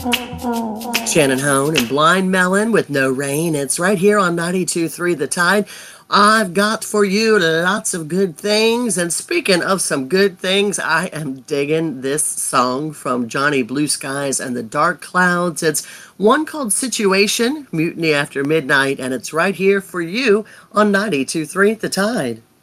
Shannon Hone and Blind Melon with No Rain. It's right here on 92.3 The Tide. I've got for you lots of good things. And speaking of some good things, I am digging this song from Johnny Blue Skies and the Dark Clouds. It's one called Situation, Mutiny After Midnight, and it's right here for you on 92.3 The Tide.